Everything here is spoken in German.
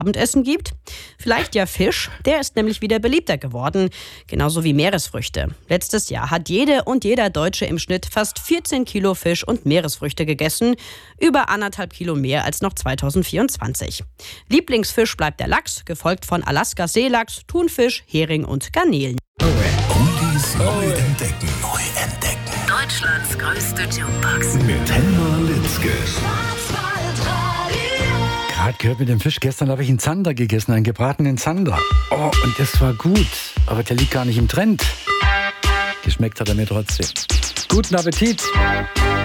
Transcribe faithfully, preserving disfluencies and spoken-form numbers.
Abendessen gibt? Vielleicht ja Fisch, der ist nämlich wieder beliebter geworden, genauso wie Meeresfrüchte. Letztes Jahr hat jede und jeder Deutsche im Schnitt fast vierzehn Kilo Fisch und Meeresfrüchte gegessen, über anderthalb Kilo mehr als noch zweitausendvierundzwanzig. Lieblingsfisch bleibt der Lachs, gefolgt von Alaska-Seelachs, Thunfisch, Hering und Garnelen. Oldies neu entdecken, neu entdecken. Deutschlands größte Jukebox. Mit Helma Litzke. Gerade gehört mit dem Fisch. Gestern habe ich einen Zander gegessen, einen gebratenen Zander. Oh, und das war gut. Aber der liegt gar nicht im Trend. Geschmeckt hat er mir trotzdem. Guten Appetit!